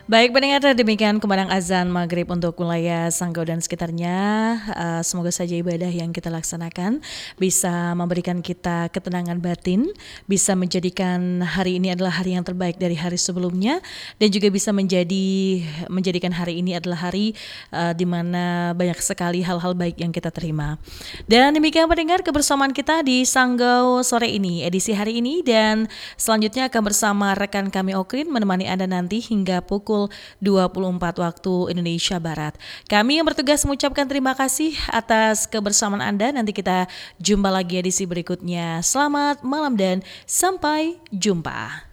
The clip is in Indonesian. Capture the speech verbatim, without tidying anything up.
Baik pendengar, demikian kumandang azan maghrib untuk wilayah Sanggau dan sekitarnya. Uh, semoga saja ibadah yang kita laksanakan bisa memberikan kita ketenangan batin, bisa menjadikan hari ini adalah hari yang terbaik dari hari sebelumnya, dan juga bisa menjadi menjadikan hari ini adalah hari uh, di mana banyak sekali hal-hal baik yang kita terima. Dan demikian pendengar kebersamaan kita di Sanggau sore ini, edisi hari ini, dan selanjutnya akan bersama rekan kami Okrin menemani Anda nanti hingga pukul dua puluh empat waktu Indonesia Barat. Kami yang bertugas mengucapkan terima kasih atas kebersamaan Anda. Nanti kita jumpa lagi edisi berikutnya. Selamat malam dan sampai jumpa.